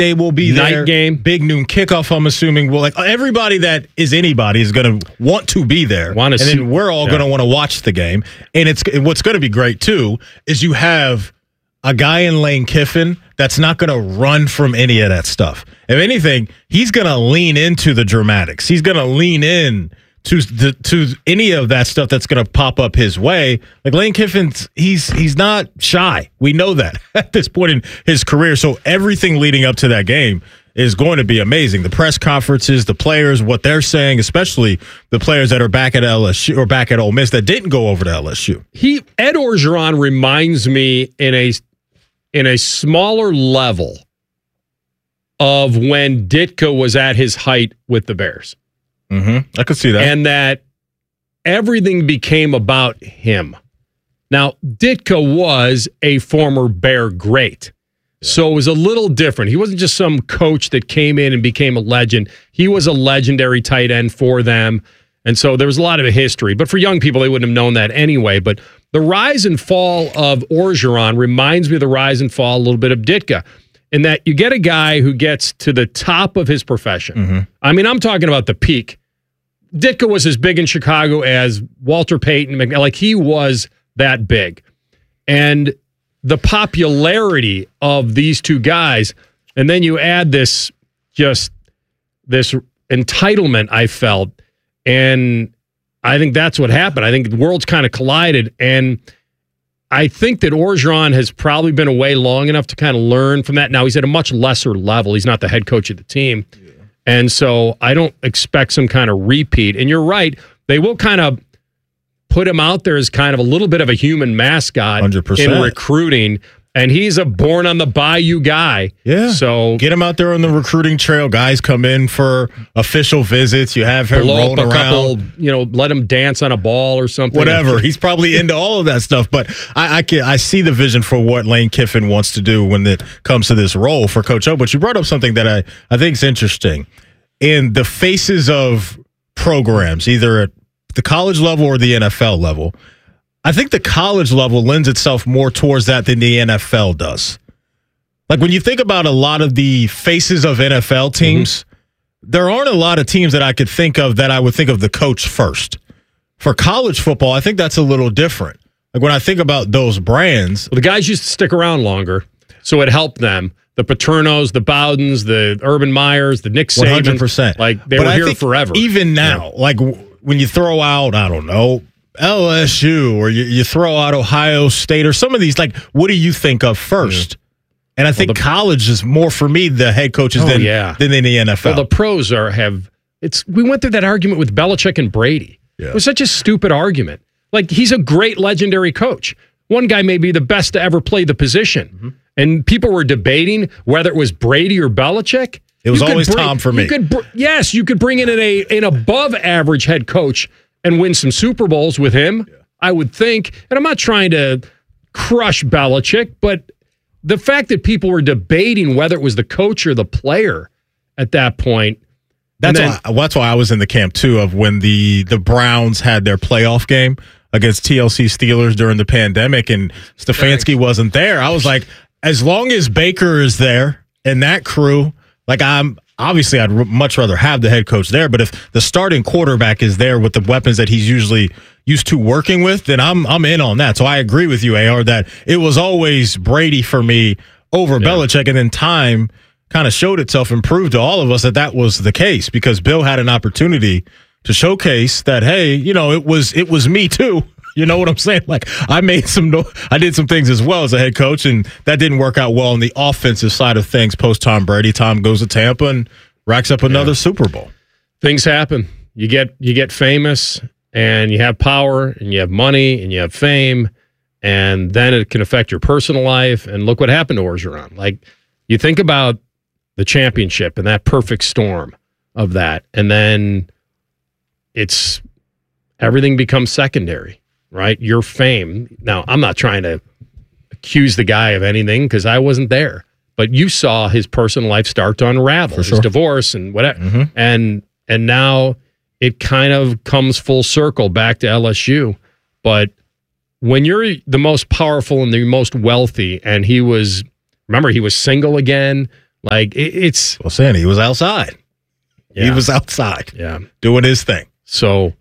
They will be Night there. game. Big noon kickoff, I'm assuming. Well, like everybody that is anybody is going to want to be there. Want to see. Then we're all going to want to watch the game. And what's going to be great, too, is you have a guy in Lane Kiffin that's not going to run from any of that stuff. If anything, he's going to lean into the dramatics. He's going to lean in to any of that stuff that's going to pop up his way. Like Lane Kiffin, he's not shy. We know that at this point in his career. So everything leading up to that game is going to be amazing. The press conferences, the players, what they're saying, especially the players that are back at LSU or back at Ole Miss that didn't go over to LSU. Ed Orgeron reminds me in a smaller level of when Ditka was at his height with the Bears. Mm-hmm. I could see that. And that everything became about him. Now, Ditka was a former Bear great. So it was a little different. He wasn't just some coach that came in and became a legend. He was a legendary tight end for them. And so there was a lot of a history. But for young people, they wouldn't have known that anyway. But the rise and fall of Orgeron reminds me of the rise and fall a little bit of Ditka. In that you get a guy who gets to the top of his profession. Mm-hmm. I mean, I'm talking about the peak. Ditka was as big in Chicago as Walter Payton. Like, he was that big. And the popularity of these two guys, and then you add this entitlement I felt, and I think that's what happened. I think the worlds kind of collided, and I think that Orgeron has probably been away long enough to kind of learn from that. Now, he's at a much lesser level. He's not the head coach of the team. Yeah. And so I don't expect some kind of repeat. And you're right. They will kind of put him out there as kind of a little bit of a human mascot 100%. In recruiting. And he's a born on the bayou guy. Yeah. So get him out there on the recruiting trail. Guys come in for official visits. You have him rolling around. Let him dance on a ball or something. Whatever. He's probably into all of that stuff. But I see the vision for what Lane Kiffin wants to do when it comes to this role for Coach O. But you brought up something that I think is interesting. In the faces of programs, either at the college level or the NFL level, I think the college level lends itself more towards that than the NFL does. Like when you think about a lot of the faces of NFL teams, there aren't a lot of teams that I could think of that I would think of the coach first. For college football, I think that's a little different. Like when I think about those brands. Well, the guys used to stick around longer, so it helped them. The Paternos, the Bowdens, the Urban Meyers, the Nick Saban. 100%. Like they were here forever. Even now, like when you throw out, I don't know, LSU or you throw out Ohio State or some of these, like, what do you think of first? And I think college is more for me the head coaches than in the NFL. Well, the pros we went through that argument with Belichick and Brady. Yeah. It was such a stupid argument. Like, he's a great legendary coach. One guy may be the best to ever play the position. Mm-hmm. And people were debating whether it was Brady or Belichick. It was always Tom for me. You could bring in an above average head coach and win some Super Bowls with him, I would think. And I'm not trying to crush Belichick, but the fact that people were debating whether it was the coach or the player at that point. That's why I was in the camp, too, of when the Browns had their playoff game against TLC Steelers during the pandemic and Stefanski wasn't there. I was like, as long as Baker is there and that crew, like I'd much rather have the head coach there, but if the starting quarterback is there with the weapons that he's usually used to working with, then I'm in on that. So I agree with you, AR, that it was always Brady for me over Belichick, and then time kind of showed itself and proved to all of us that was the case because Bill had an opportunity to showcase that, hey, it was me too. You know what I'm saying? Like I did some things as well as a head coach, and that didn't work out well on the offensive side of things. Post Tom Brady, Tom goes to Tampa and racks up another Super Bowl. Things happen. You get famous, and you have power, and you have money, and you have fame, and then it can affect your personal life. And look what happened to Orgeron. Like you think about the championship and that perfect storm of that, and then everything becomes secondary. Right? Your fame. Now, I'm not trying to accuse the guy of anything because I wasn't there, but you saw his personal life start to unravel, his divorce and whatever. Mm-hmm. And now it kind of comes full circle back to LSU. But when you're the most powerful and the most wealthy, and he was single again, Like, it's... Well, Sandy, he was outside. Yeah. He was outside. Yeah. Doing his thing. So,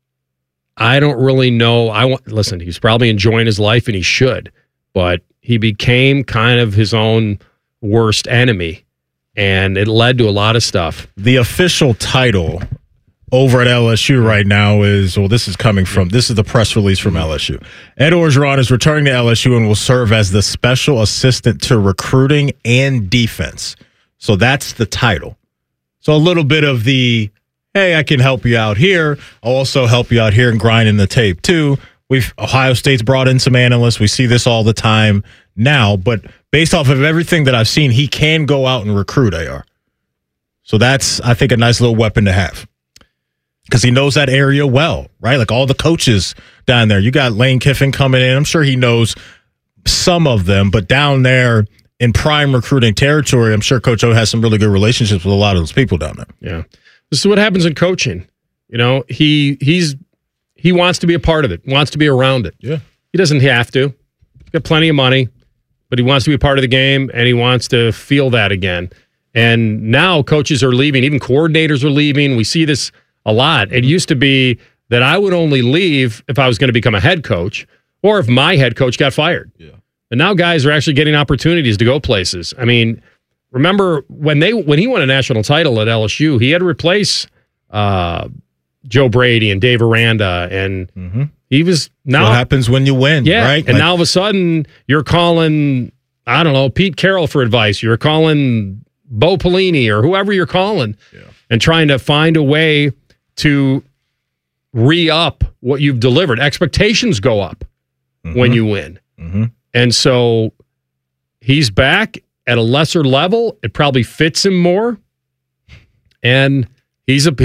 I don't really know. Listen, he's probably enjoying his life, and he should. But he became kind of his own worst enemy, and it led to a lot of stuff. The official title over at LSU right now is, this is the press release from LSU. Ed Orgeron is returning to LSU and will serve as the special assistant to recruiting and defense. So that's the title. So a little bit of the, hey, I can help you out here. I'll also help you out here and grinding the tape too. Ohio State's brought in some analysts. We see this all the time now, but based off of everything that I've seen, he can go out and recruit AR. So that's, I think, a nice little weapon to have. Because he knows that area well, right? Like all the coaches down there. You got Lane Kiffin coming in. I'm sure he knows some of them, but down there in prime recruiting territory, I'm sure Coach O has some really good relationships with a lot of those people down there. Yeah. This is what happens in coaching. You know, he wants to be a part of it, wants to be around it. Yeah. He doesn't have to. He's got plenty of money, but he wants to be a part of the game, and he wants to feel that again. And now coaches are leaving. Even coordinators are leaving. We see this a lot. It used to be that I would only leave if I was going to become a head coach or if my head coach got fired. Yeah. And now guys are actually getting opportunities to go places. I mean, remember when he won a national title at LSU, he had to replace Joe Brady and Dave Aranda, and he was now. What happens when you win? Yeah, right? And now all of a sudden you're calling, I don't know, Pete Carroll for advice. You're calling Bo Pelini or whoever you're calling, and trying to find a way to re-up what you've delivered. Expectations go up when you win. And so he's back at a lesser level. It probably fits him more. And he's got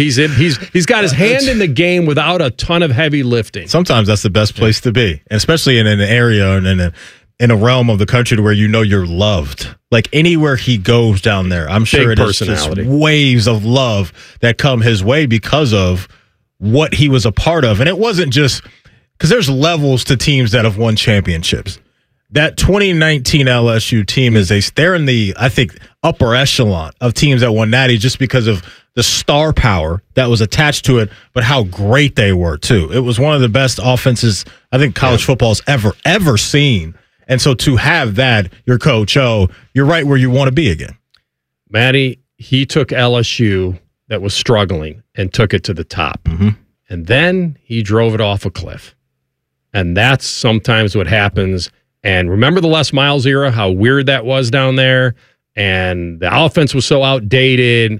his hand in the game without a ton of heavy lifting. Sometimes that's the best place to be, and especially in an area and in a realm of the country to where you know you're loved. Like anywhere he goes down there, I'm sure it is just waves of love that come his way because of what he was a part of. And it wasn't just because there's levels to teams that have won championships. That 2019 LSU team they're in the, I think, upper echelon of teams that won Natty just because of the star power that was attached to it, but how great they were too. It was one of the best offenses I think college football's ever seen. And so to have that, your coach, you're right where you want to be again. Matty, he took LSU that was struggling and took it to the top. And then he drove it off a cliff. And that's sometimes what happens. And remember the Les Miles era, how weird that was down there? And the offense was so outdated.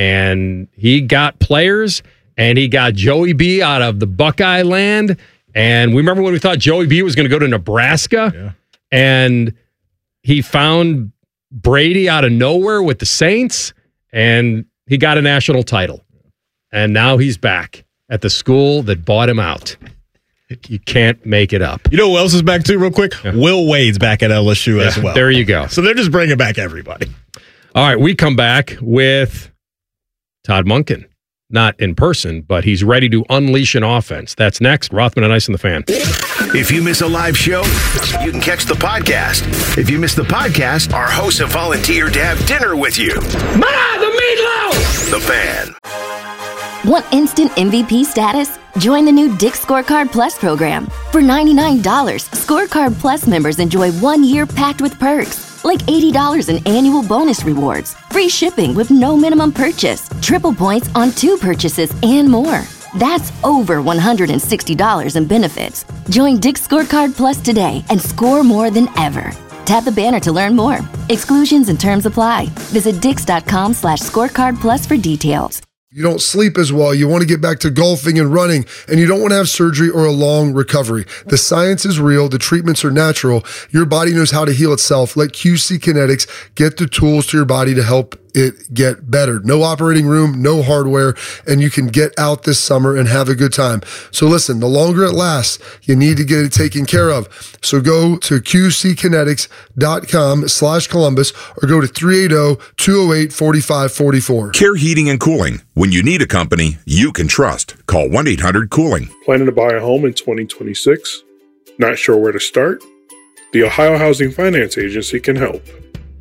And he got players, and he got Joey B out of the Buckeye land. And we remember when we thought Joey B was going to go to Nebraska? Yeah. And he found Brady out of nowhere with the Saints, and he got a national title. And now he's back at the school that bought him out. You can't make it up. You know who else is back too, real quick? Yeah. Will Wade's back at LSU as well. There you go. So they're just bringing back everybody. All right, we come back with Todd Monken. Not in person, but he's ready to unleash an offense. That's next. Rothman and Ice and the Fan. If you miss a live show, you can catch the podcast. If you miss the podcast, our hosts have volunteered to have dinner with you. Ma, the meatloaf! The Fan. Want instant MVP status? Join the new Dick's Scorecard Plus program. For $99, Scorecard Plus members enjoy 1 year packed with perks, like $80 in annual bonus rewards, free shipping with no minimum purchase, triple points on 2 purchases, and more. That's over $160 in benefits. Join Dick's Scorecard Plus today and score more than ever. Tap the banner to learn more. Exclusions and terms apply. Visit Dix.com/scorecard plus for details. You don't sleep as well, you want to get back to golfing and running, and you don't want to have surgery or a long recovery. The science is real, the treatments are natural, your body knows how to heal itself. Let QC Kinetics get the tools to your body to help it get better. No operating room, no hardware, and you can get out this summer and have a good time. So listen, the longer it lasts, you need to get it taken care of. So go to QCkinetics.com/Columbus or go to 380-208-4544. Care Heating and Cooling. When you need a company you can trust, call 1-800-COOLING. Planning to buy a home in 2026? Not sure where to start? The Ohio Housing Finance Agency can help.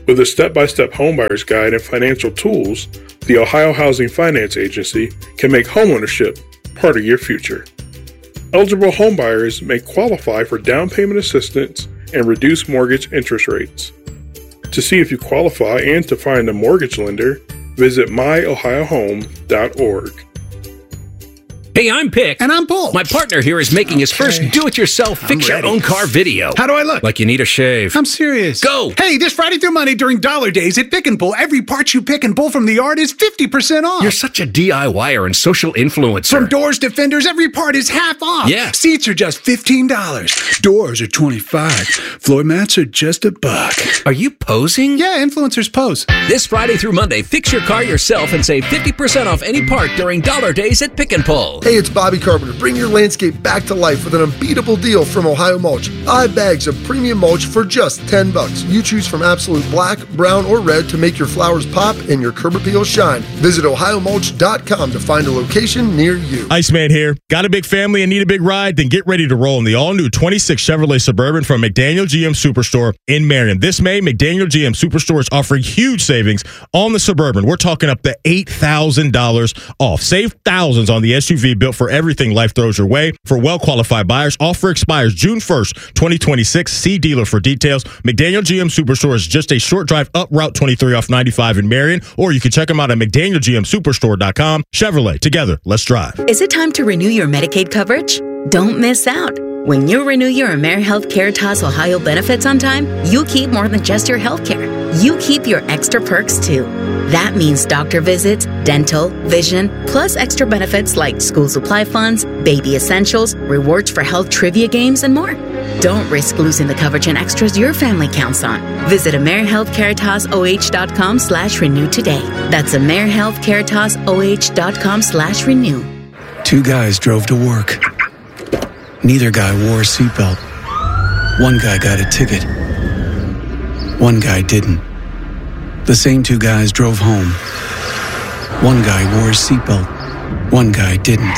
With a step-by-step homebuyer's guide and financial tools, the Ohio Housing Finance Agency can make homeownership part of your future. Eligible homebuyers may qualify for down payment assistance and reduced mortgage interest rates. To see if you qualify and to find a mortgage lender, visit myohiohome.org. Hey, I'm Pick. And I'm Paul. My partner here is making his first do-it-yourself fix-your-own-car video. How do I look? Like you need a shave. I'm serious. Go! Hey, this Friday through Monday during Dollar Days at Pick and Pull, every part you pick and pull from the yard is 50% off. You're such a DIYer and social influencer. From doors to fenders, every part is half off. Yeah. Seats are just $15. Doors are $25. Floor mats are just $1. Are you posing? Yeah, influencers pose. This Friday through Monday, fix your car yourself and save 50% off any part during Dollar Days at Pick and Pull. Hey, it's Bobby Carpenter. Bring your landscape back to life with an unbeatable deal from Ohio Mulch. 5 bags of premium mulch for just $10. You choose from absolute black, brown, or red to make your flowers pop and your curb appeal shine. Visit ohiomulch.com to find a location near you. Iceman here. Got a big family and need a big ride? Then get ready to roll in the all-new 26 Chevrolet Suburban from McDaniel GM Superstore in Marion. This May, McDaniel GM Superstore is offering huge savings on the Suburban. We're talking up to $8,000 off. Save thousands on the SUV built for everything life throws your way. For well-qualified buyers, offer expires June 1st, 2026. See dealer for details. McDaniel GM Superstore is just a short drive up Route 23 off 95 in Marion, or you can check them out at McDanielGMSuperstore.com. Chevrolet, together, let's drive. Is it time to renew your Medicaid coverage? Don't miss out. When you renew your AmeriHealth Caritas Ohio benefits on time, you keep more than just your health care. You keep your extra perks too. That means doctor visits, dental, vision, plus extra benefits like school supply funds, baby essentials, rewards for health trivia games, and more. Don't risk losing the coverage and extras your family counts on. Visit AmeriHealthCaritasoh.com/renew today. That's AmeriHealthCaritasoh.com/renew. 2 guys drove to work. Neither guy wore a seatbelt. One guy got a ticket. One guy didn't. The same 2 guys drove home. One guy wore a seatbelt. One guy didn't.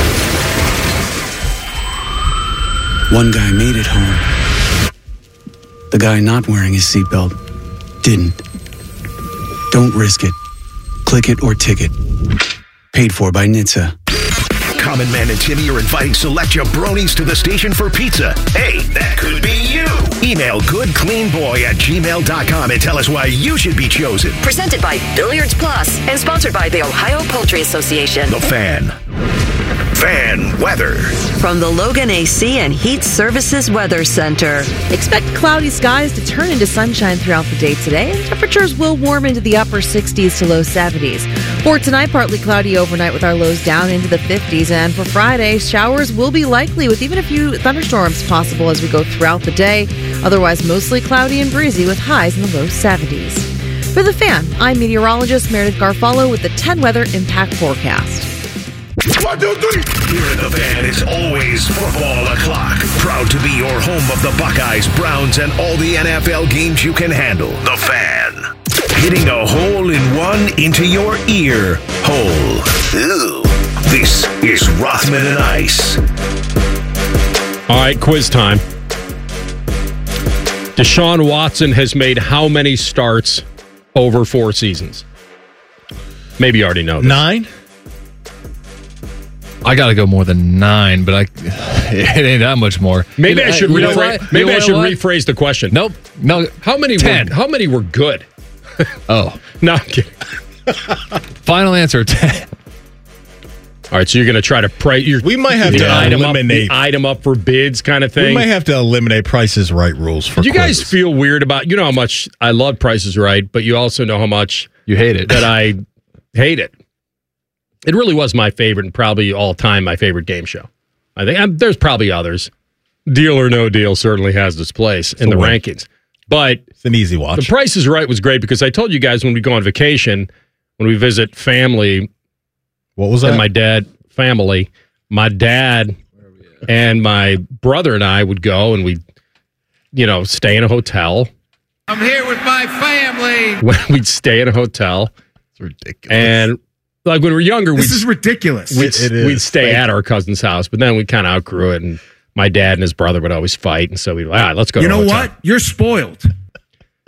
One guy made it home. The guy not wearing his seatbelt didn't. Don't risk it. Click it or ticket. Paid for by NHTSA. Common Man and Timmy are inviting select jabronis to the station for pizza. Hey, that could be you. Email goodcleanboy@gmail.com and tell us why you should be chosen. Presented by Billiards Plus and sponsored by the Ohio Poultry Association. The Fan. Fan weather. From the Logan AC and Heat Services Weather Center. Expect cloudy skies to turn into sunshine throughout the day today, and temperatures will warm into the upper 60s to low 70s. For tonight, partly cloudy overnight with our lows down into the 50s, and for Friday, showers will be likely with even a few thunderstorms possible as we go throughout the day. Otherwise, mostly cloudy and breezy with highs in the low 70s. For The Fan, I'm meteorologist Meredith Garfalo with the 10 Weather Impact Forecast. 1, 2, 3. Here in The Fan is always football o'clock. Proud to be your home of the Buckeyes, Browns, and all the NFL games you can handle. The Fan. Hitting a hole in one into your ear hole. Ew. This is Rothman and Ice. All right, quiz time. Deshaun Watson has made how many starts over 4 seasons? Maybe you already know this. 9? I got to go more than 9, but it ain't that much more. Maybe I should rephrase the question. Nope. No. How many 10. How many were good? Oh. No, I'm kidding. Final answer, 10. All right, so you're going to try to price. We might have to eliminate item up for bids kind of thing. We might have to eliminate Price is Right rules for. Do you guys feel weird about? You know how much I love Price is Right, but you also know how much you hate it. That I hate it. It really was my favorite and probably all time my favorite game show. I think there's probably others. Deal or No Deal certainly has its place in the rankings, but it's an easy watch. The Price is Right was great because I told you guys when we go on vacation, when we visit family. What was that? And my dad and my brother and I would go and we'd, stay in a hotel. I'm here with my family. We'd stay in a hotel. It's ridiculous. And like when we were younger, this is ridiculous. We'd stay at our cousin's house, but then we kind of outgrew it. And my dad and his brother would always fight. And so we'd let's go to a hotel. What? You're spoiled.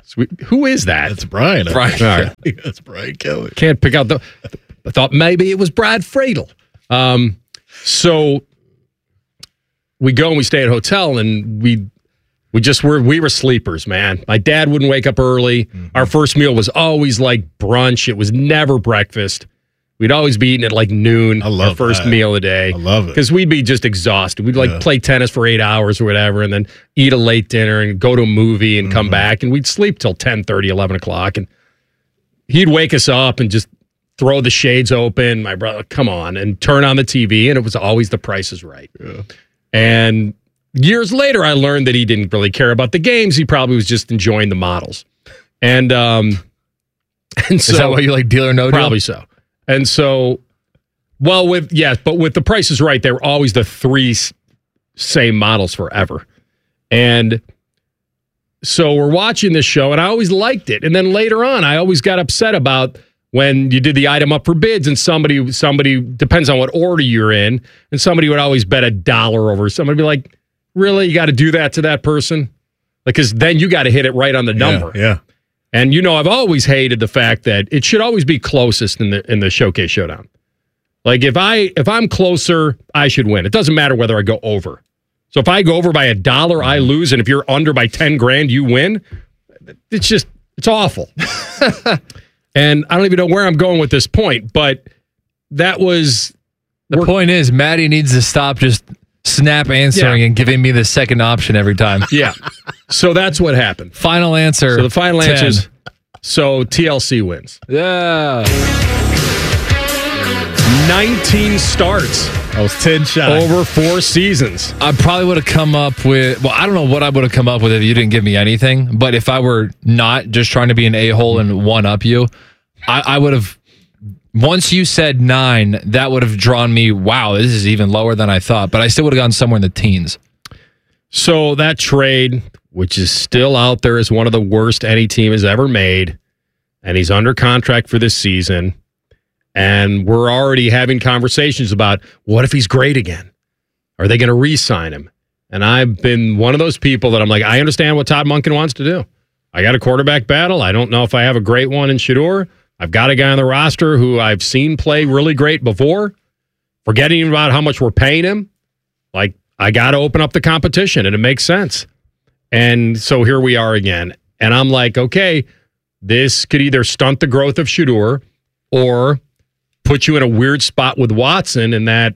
Who is that? That's Brian. Brian. All right. That's Brian Kelly. Can't pick out I thought maybe it was Brad Friedel. So we go and we stay at a hotel, and we were sleepers, man. My dad wouldn't wake up early. Mm-hmm. Our first meal was always like brunch. It was never breakfast. We'd always be eating at like noon. I love our first that. meal a day. I love it. Because we'd be just exhausted. We'd play tennis for 8 hours or whatever, and then eat a late dinner and go to a movie and come back, and we'd sleep till 10:30, 11 o'clock. And he'd wake us up and just throw the shades open. My brother, come on, and turn on the TV, and it was always The Price is Right. Yeah. And years later, I learned that he didn't really care about the games. He probably was just enjoying the models. And so, is that why you like Deal or No Deal? Probably so. And so, but with The Price is Right, they were always the three same models forever. And so we're watching this show, and I always liked it. And then later on, I always got upset about when you did the item up for bids, and somebody depends on what order you're in, and somebody would always bet $1 over. Somebody would be like, really? You got to do that to that person? Because then you got to hit it right on the number. Yeah. And I've always hated the fact that it should always be closest in the Showcase Showdown. Like if I'm closer, I should win. It doesn't matter whether I go over. So if I go over by $1, I lose, and if you're under by $10,000, you win. It's awful. And I don't even know where I'm going with this point, but that was the point. Is Maddie needs to stop just snap answering and giving me the second option every time. Yeah. So that's what happened. Final answer. So the final answer is, so TLC wins. Yeah. 19 starts. I was 10 shots. Over 4 seasons. I probably would have come up with, I don't know what I would have come up with if you didn't give me anything, but if I were not just trying to be an a-hole and one-up you, I would have, once you said 9, that would have drawn me, wow, this is even lower than I thought, but I still would have gone somewhere in the teens. So that trade, which is still out there as one of the worst any team has ever made, and he's under contract for this season, and we're already having conversations about what if he's great again? Are they going to re-sign him? And I've been one of those people that I'm like, I understand what Todd Monken wants to do. I got a quarterback battle. I don't know if I have a great one in Shedeur. I've got a guy on the roster who I've seen play really great before. Forgetting about how much we're paying him. Like, I got to open up the competition, and it makes sense. And so here we are again. And I'm like, okay, this could either stunt the growth of Shedeur or put you in a weird spot with Watson, in that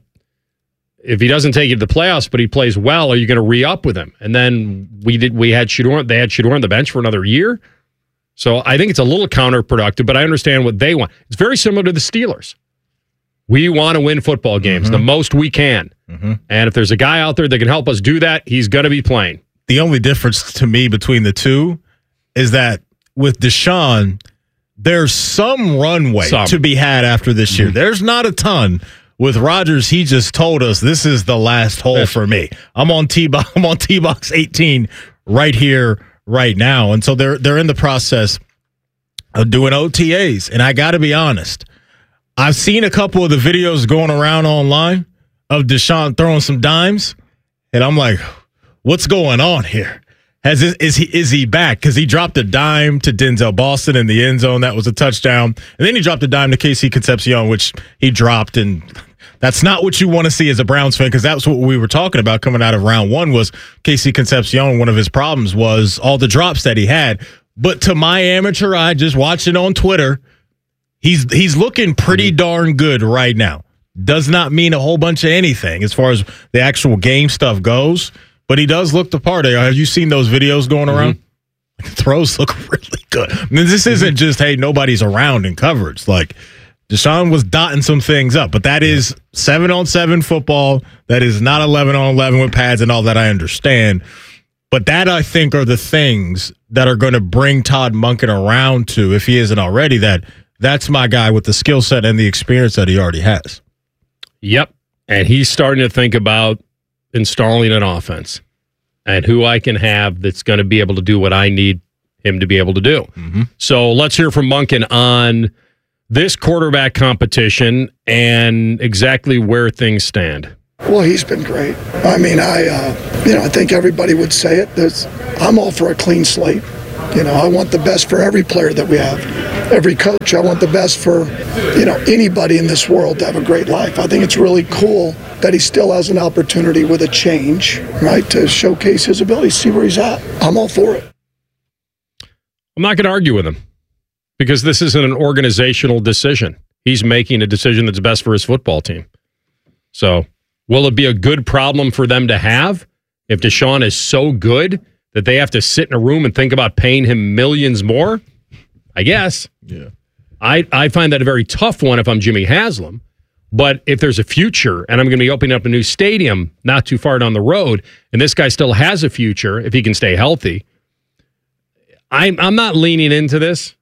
if he doesn't take you to the playoffs, but he plays well, are you going to re-up with him? And then they had Shedeur on the bench for another year. So I think it's a little counterproductive, but I understand what they want. It's very similar to the Steelers. We want to win football games the most we can. Mm-hmm. And if there's a guy out there that can help us do that, he's going to be playing. The only difference to me between the two is that with Deshaun, there's some runway to be had after this year. There's not a ton. With Rodgers, he just told us this is the last hole for me. I'm on T-box 18 right here, right now. And so they're in the process of doing OTAs. And I got to be honest, I've seen a couple of the videos going around online of Deshaun throwing some dimes, and I'm like, what's going on here? Is he back? Because he dropped a dime to Denzel Boston in the end zone. That was a touchdown. And then he dropped a dime to KC Concepcion, which he dropped. And that's not what you want to see as a Browns fan, because that's what we were talking about coming out of round 1 was KC Concepcion. One of his problems was all the drops that he had. But to my amateur eye, just watching on Twitter, he's looking pretty darn good right now. Does not mean a whole bunch of anything as far as the actual game stuff goes. But he does look the part. Have you seen those videos going around? The throws look really good. I mean, this isn't just, hey, nobody's around in coverage. Like, Deshaun was dotting some things up. But that is 7-on-7 football. That is not 11-on-11 with pads and all that, I understand. But that, I think, are the things that are going to bring Todd Monken around to, if he isn't already, that's my guy with the skill set and the experience that he already has. Yep. And he's starting to think about installing an offense and who I can have that's going to be able to do what I need him to be able to do. Mm-hmm. So let's hear from Monken on this quarterback competition and exactly where things stand. Well, he's been great. I mean, I think everybody would say it. I'm all for a clean slate. I want the best for every player that we have, every coach. I want the best for, anybody in this world to have a great life. I think it's really cool that he still has an opportunity with a change, right, to showcase his ability, see where he's at. I'm all for it. I'm not going to argue with him because this isn't an organizational decision. He's making a decision that's best for his football team. So will it be a good problem for them to have if Deshaun is so good that they have to sit in a room and think about paying him millions more? I guess. Yeah. I find that a very tough one if I'm Jimmy Haslam. But if there's a future and I'm going to be opening up a new stadium not too far down the road, and this guy still has a future if he can stay healthy, I'm not leaning into this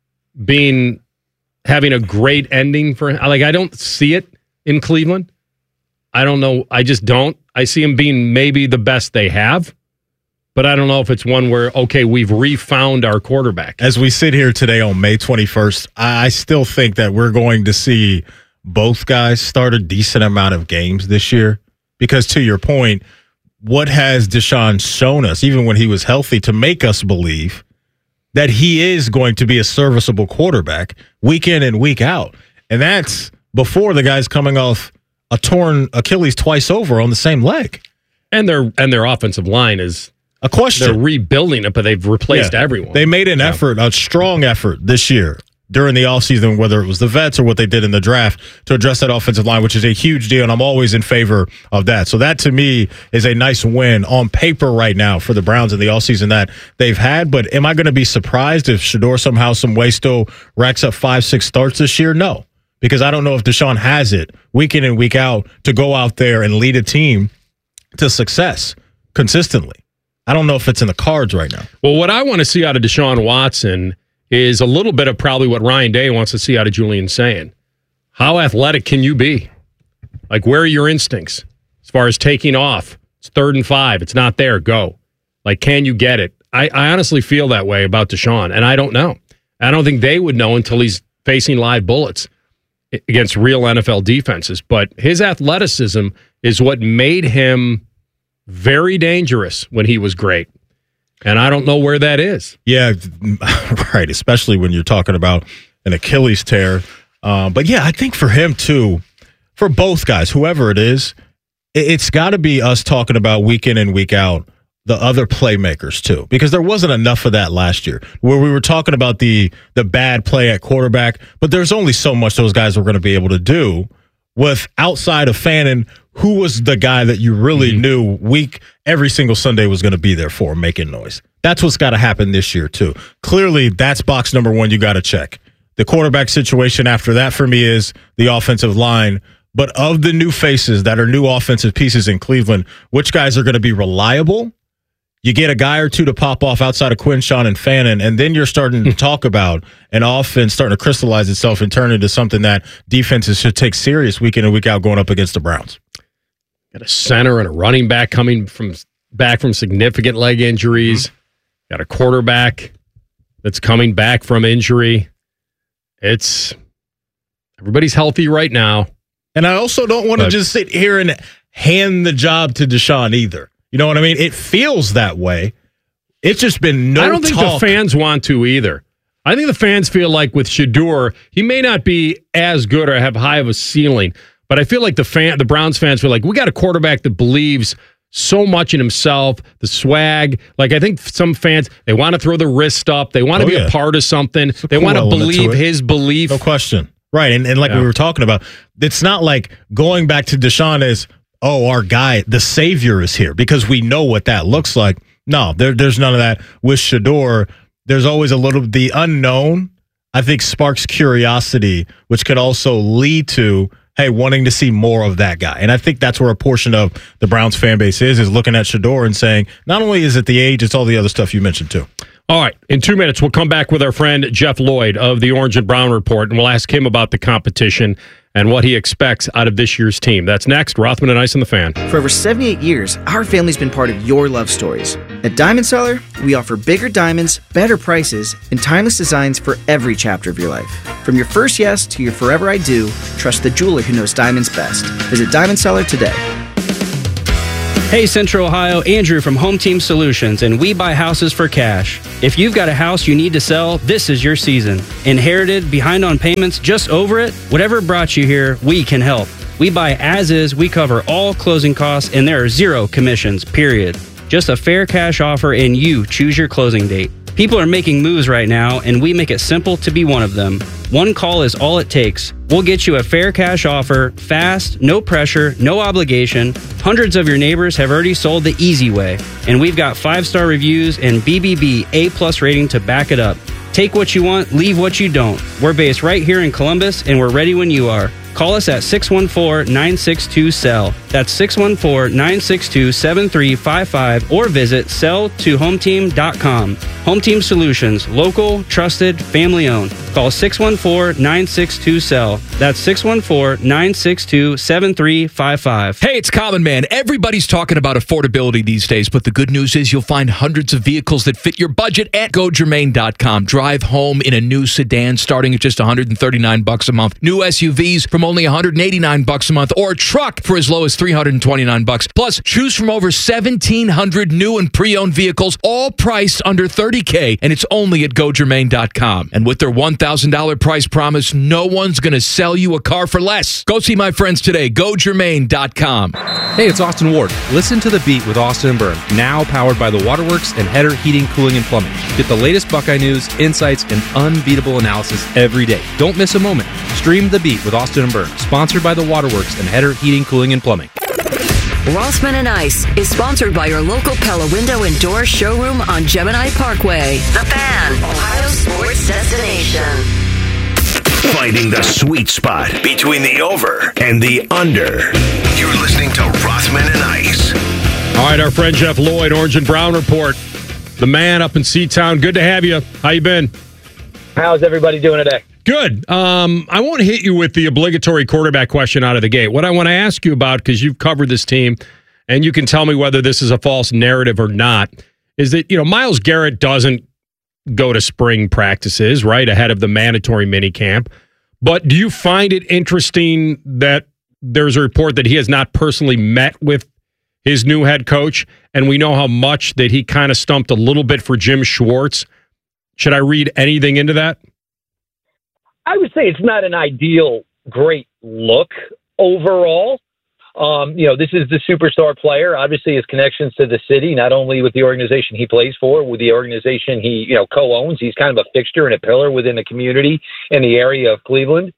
having a great ending for him. I don't see it in Cleveland. I don't know. I just don't. I see him being maybe the best they have. But I don't know if it's one where, okay, we've refound our quarterback. As we sit here today on May 21st, I still think that we're going to see both guys start a decent amount of games this year. Because to your point, what has Deshaun shown us, even when he was healthy, to make us believe that he is going to be a serviceable quarterback week in and week out? And that's before the guy's coming off a torn Achilles twice over on the same leg. And their offensive line is a question. They're rebuilding it, but they've replaced everyone. They made an effort, a strong effort this year during the offseason, whether it was the vets or what they did in the draft, to address that offensive line, which is a huge deal, and I'm always in favor of that. So that, to me, is a nice win on paper right now for the Browns in the offseason that they've had. But am I going to be surprised if Shedeur somehow, some way still racks up 5-6 starts this year? No, because I don't know if Deshaun has it week in and week out to go out there and lead a team to success consistently. I don't know if it's in the cards right now. Well, what I want to see out of Deshaun Watson is a little bit of probably what Ryan Day wants to see out of Julian Sayin. How athletic can you be? Where are your instincts as far as taking off? It's 3rd and 5. It's not there. Go. Can you get it? I honestly feel that way about Deshaun, and I don't know. I don't think they would know until he's facing live bullets against real NFL defenses. But his athleticism is what made him very dangerous when he was great. And I don't know where that is. Yeah, right, especially when you're talking about an Achilles tear. But yeah, I think for him too, for both guys, whoever it is, it's got to be us talking about week in and week out the other playmakers too, because there wasn't enough of that last year where we were talking about the bad play at quarterback, but there's only so much those guys were going to be able to do with outside of Fannin, who was the guy that you really knew every single Sunday was going to be there for, making noise. That's what's got to happen this year, too. Clearly, that's box number one you got to check. The quarterback situation after that for me is the offensive line. But of the new faces that are new offensive pieces in Cleveland, which guys are going to be reliable? You get a guy or two to pop off outside of Quinshawn and Fannin, and then you're starting to talk about an offense starting to crystallize itself and turn into something that defenses should take serious week in and week out going up against the Browns. Got a center and a running back coming back from significant leg injuries. Got a quarterback that's coming back from injury. Everybody's healthy right now. And I also don't want to just sit here and hand the job to Deshaun either. You know what I mean? It feels that way. It's just been I don't think the fans want to either. I think the fans feel like with Shedeur, he may not be as good or have high of a ceiling, but I feel like the Browns fans feel like we got a quarterback that believes so much in himself, the swag. I think some fans, they want to throw the wrist up. They want to be a part of something. They want to believe his belief. No question. Right. And we were talking about, it's not like going back to Deshaun as, oh, our guy, the savior is here, because we know what that looks like. No, there's none of that. With Shedeur, there's always the unknown, I think, sparks curiosity, which could also lead to, hey, wanting to see more of that guy. And I think that's where a portion of the Browns fan base is looking at Shedeur and saying, not only is it the age, it's all the other stuff you mentioned too. All right, in 2 minutes, we'll come back with our friend Jeff Lloyd of the Orange and Brown Report, and we'll ask him about the competition and what he expects out of this year's team. That's next. Rothman and Ice on the Fan. For over 78 years, our family's been part of your love stories. At Diamond Seller, we offer bigger diamonds, better prices, and timeless designs for every chapter of your life. From your first yes to your forever I do, trust the jeweler who knows diamonds best. Visit Diamond Seller today. Hey, Central Ohio, Andrew from Home Team Solutions, and we buy houses for cash. If you've got a house you need to sell, this is your season. Inherited, behind on payments, just over it? Whatever brought you here, we can help. We buy as is, we cover all closing costs, and there are 0 commissions, period. Just a fair cash offer and you choose your closing date. People are making moves right now, and we make it simple to be one of them. One call is all it takes. We'll get you a fair cash offer, fast, no pressure, no obligation. Hundreds of your neighbors have already sold the easy way, and we've got 5-star reviews and BBB A+ rating to back it up. Take what you want, leave what you don't. We're based right here in Columbus, and we're ready when you are. Call us at 614-962-SELL. That's 614-962-7355 or visit sell2hometeam.com. Home Team Solutions, local, trusted, family owned. Call 614-962-SELL. That's 614-962-7355. Hey, it's Common Man. Everybody's talking about affordability these days, but the good news is you'll find hundreds of vehicles that fit your budget at GoGermain.com. Drive home in a new sedan starting at just $139 a month. New SUVs from only $189 a month, or a truck for as low as $329. Plus, choose from over 1,700 new and pre-owned vehicles, all priced under $30K, and it's only at GoGermain.com. And with their $1,000 price promise, no one's going to sell you a car for less. Go see my friends today. GoGermain.com. Hey, it's Austin Ward. Listen to The Beat with Austin and Byrne, now powered by the Waterworks and Header Heating, Cooling, and Plumbing. Get the latest Buckeye news, insights, and unbeatable analysis every day. Don't miss a moment. Stream The Beat with Austin and Byrne, sponsored by the Waterworks and Header Heating, Cooling, and Plumbing. Rossman and Ice is sponsored by your local Pella Window and Door showroom on Gemini Parkway. The Fan, Ohio sports destination. Finding the sweet spot between the over and the under. You're listening to Rothman and Ice. All right, our friend Jeff Lloyd, Orange and Brown Report. The man up in C-Town. Good to have you. How you been? How's everybody doing today? Good. I won't hit you with the obligatory quarterback question out of the gate. What I want to ask you about, because you've covered this team, and you can tell me whether this is a false narrative or not, is that, Myles Garrett doesn't go to spring practices, right, ahead of the mandatory minicamp. But do you find it interesting that there's a report that he has not personally met with his new head coach, and we know how much that he kind of stumped a little bit for Jim Schwartz? Should I read anything into that? I would say it's not an ideal, great look overall. This is the superstar player. Obviously, his connections to the city, not only with the organization he plays for, with the organization he co-owns. He's kind of a fixture and a pillar within the community in the area of Cleveland.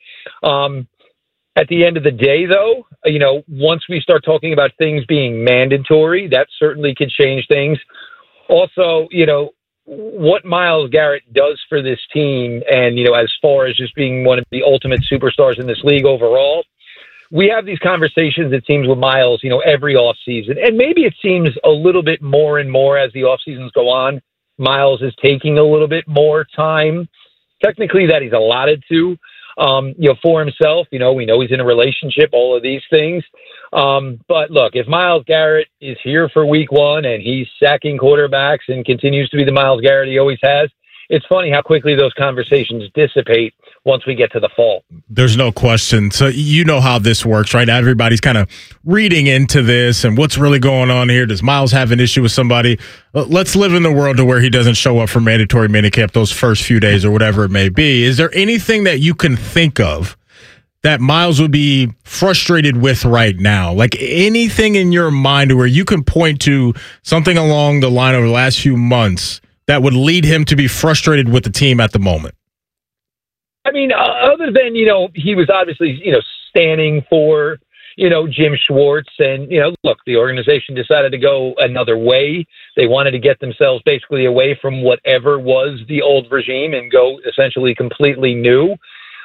At the end of the day, though, once we start talking about things being mandatory, that certainly could change things. Also, what Myles Garrett does for this team, and as far as just being one of the ultimate superstars in this league overall, we have these conversations, it seems, with Myles, every offseason. And maybe it seems a little bit more and more as the off seasons go on. Myles is taking a little bit more time, technically, that he's allotted to, for himself. We know he's in a relationship, all of these things. But look, if Myles Garrett is here for week one and he's sacking quarterbacks and continues to be the Myles Garrett he always has, it's funny how quickly those conversations dissipate once we get to the fall. There's no question. So you know how this works, right? Everybody's kind of reading into this and what's really going on here. Does Myles have an issue with somebody? Let's live in the world to where he doesn't show up for mandatory minicamp those first few days or whatever it may be. Is there anything that you can think of that Myles would be frustrated with right now? Like anything in your mind where you can point to something along the line over the last few months that would lead him to be frustrated with the team at the moment? I mean, other than, he was obviously, standing for, Jim Schwartz. And, look, the organization decided to go another way. They wanted to get themselves basically away from whatever was the old regime and go essentially completely new.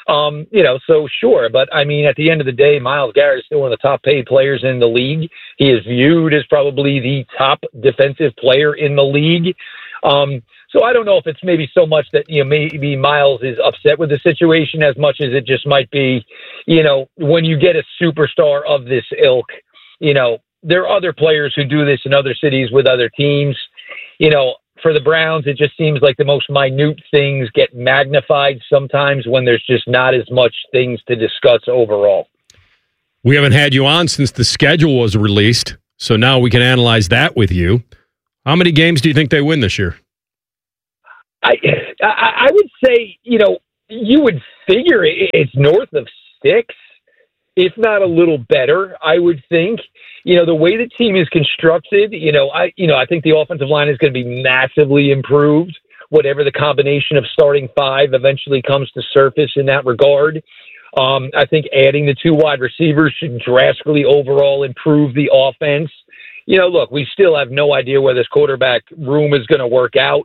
So sure. But I mean, at the end of the day, Myles Garrett is still one of the top paid players in the league. He is viewed as probably the top defensive player in the league. So I don't know if it's maybe so much that, maybe Myles is upset with the situation as much as it just might be, when you get a superstar of this ilk, there are other players who do this in other cities with other teams. For the Browns, it just seems like the most minute things get magnified sometimes when there's just not as much things to discuss overall. We haven't had you on since the schedule was released, so now we can analyze that with you. How many games do you think they win this year? I would say, you would figure it's north of 6, if not a little better, I would think. The way the team is constructed, I think the offensive line is going to be massively improved. Whatever the combination of starting 5 eventually comes to surface in that regard. I think adding the 2 wide receivers should drastically overall improve the offense. Look, we still have no idea where this quarterback room is going to work out.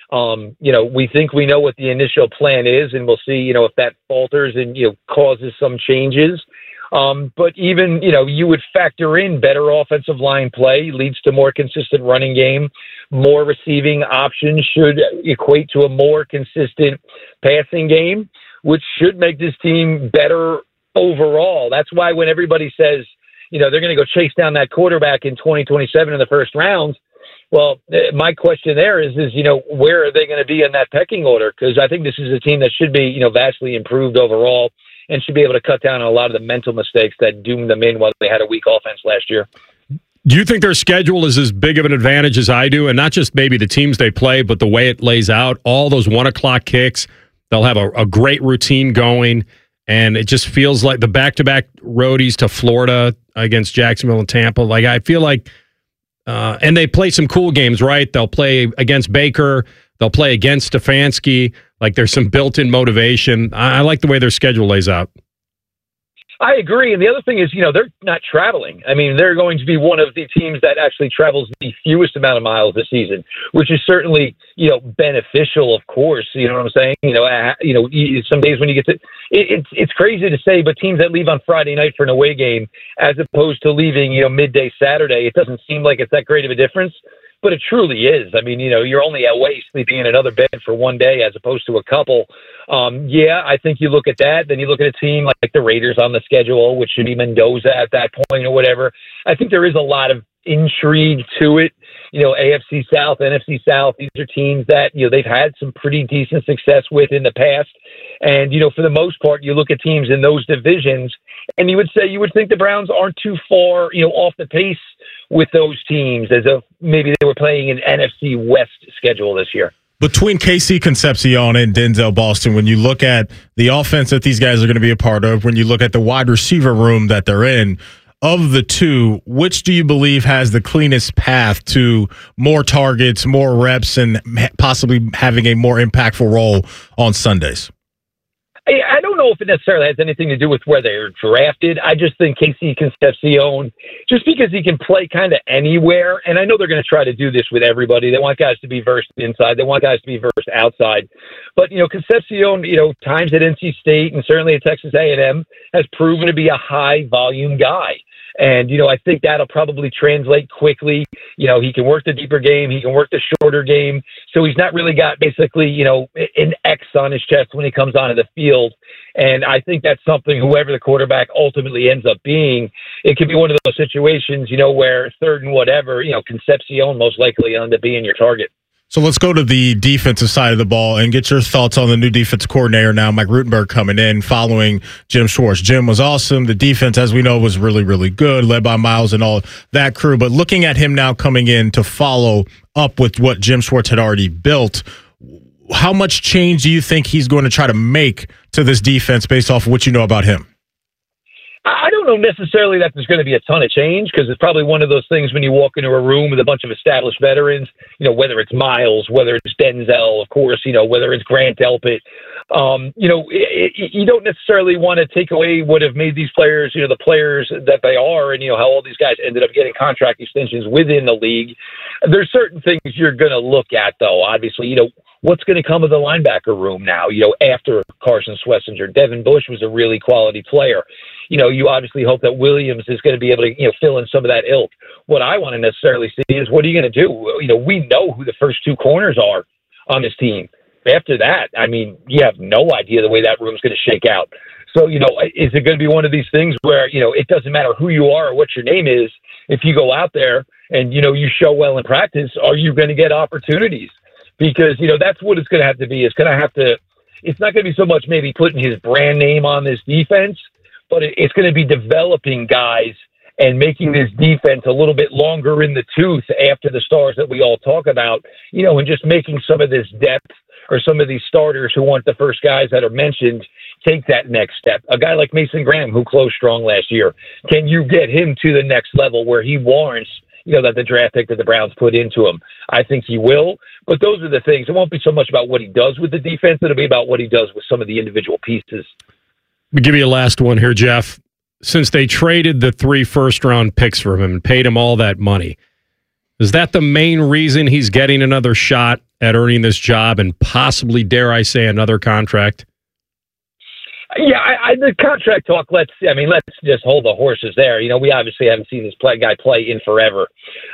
We think we know what the initial plan is, and we'll see, if that falters and, causes some changes. But even, you would factor in better offensive line play leads to more consistent running game. More receiving options should equate to a more consistent passing game, which should make this team better overall. That's why when everybody says, they're going to go chase down that quarterback in 2027 in the first round, well, my question there is, where are they going to be in that pecking order? Because I think this is a team that should be, vastly improved overall and should be able to cut down on a lot of the mental mistakes that doomed them in while they had a weak offense last year. Do you think their schedule is as big of an advantage as I do? And not just maybe the teams they play, but the way it lays out, all those 1:00 kicks, they'll have a great routine going. And it just feels like the back-to-back roadies to Florida against Jacksonville and Tampa. Like, I feel like, and they play some cool games, right? They'll play against Baker. They'll play against Stefanski. Like, there's some built-in motivation. I like the way their schedule lays out. I agree. And the other thing is, they're not traveling. I mean, they're going to be one of the teams that actually travels the fewest amount of miles this season, which is certainly, beneficial, of course. You know what I'm saying? Some days when you get to it's crazy to say, but teams that leave on Friday night for an away game as opposed to leaving, midday Saturday, it doesn't seem like it's that great of a difference. But it truly is. I mean, you're only away sleeping in another bed for one day as opposed to a couple. I think you look at that. Then you look at a team like the Raiders on the schedule, which should be Mendoza at that point or whatever. I think there is a lot of intrigue to it. AFC South, NFC South, these are teams that, they've had some pretty decent success with in the past. And, for the most part, you look at teams in those divisions and you would think the Browns aren't too far, off the pace with those teams as if maybe they were playing an NFC West schedule this year. Between KC Concepcion and Denzel Boston, when you look at the offense that these guys are going to be a part of, when you look at the wide receiver room that they're in, of the two, which do you believe has the cleanest path to more targets, more reps, and possibly having a more impactful role on Sundays? I don't know if it necessarily has anything to do with where they're drafted. I just think KC Concepcion, just because he can play kind of anywhere, and I know they're going to try to do this with everybody. They want guys to be versed inside. They want guys to be versed outside. But, Concepcion, times at NC State and certainly at Texas A&M has proven to be a high-volume guy. And, I think that'll probably translate quickly. He can work the deeper game. He can work the shorter game. So he's not really got basically, an X on his chest when he comes onto the field. And I think that's something, whoever the quarterback ultimately ends up being, it could be one of those situations, where third and whatever, Concepcion most likely end up being your target. So let's go to the defensive side of the ball and get your thoughts on the new defensive coordinator now, Mike Rutenberg, coming in following Jim Schwartz. Jim was awesome. The defense, as we know, was really, really good, led by Miles and all that crew. But looking at him now coming in to follow up with what Jim Schwartz had already built, how much change do you think he's going to try to make to this defense based off of what you know about him? I don't know necessarily that there's going to be a ton of change, because it's probably one of those things when you walk into a room with a bunch of established veterans, whether it's Miles, whether it's Denzel, of course, whether it's Grant Delpit, you don't necessarily want to take away what have made these players, the players that they are, and, how all these guys ended up getting contract extensions within the league. There's certain things you're going to look at, though. Obviously, what's going to come of the linebacker room now, after Carson Schlesinger. Devin Bush was a really quality player. You obviously hope that Williams is going to be able to, fill in some of that ilk. What I want to necessarily see is, what are you going to do? We know who the first two corners are on this team. After that, I mean, you have no idea the way that room's going to shake out. So, is it going to be one of these things where, it doesn't matter who you are or what your name is, if you go out there and, you show well in practice, are you going to get opportunities? Because, that's what it's going to have to be. It's not going to be so much maybe putting his brand name on this defense, but it's going to be developing guys and making this defense a little bit longer in the tooth after the stars that we all talk about, and just making some of this depth or some of these starters who want the first guys that are mentioned take that next step. A guy like Mason Graham, who closed strong last year, can you get him to the next level where he warrants, that the draft pick that the Browns put into him? I think he will. But those are the things. It won't be so much about what he does with the defense. It'll be about what he does with some of the individual pieces. Let me give you a last one here, Jeff. Since they traded the 3 first-round picks for him and paid him all that money, is that the main reason he's getting another shot at earning this job and possibly, dare I say, another contract? Yeah, the contract talk, let's just hold the horses there. We obviously haven't seen this guy play in forever.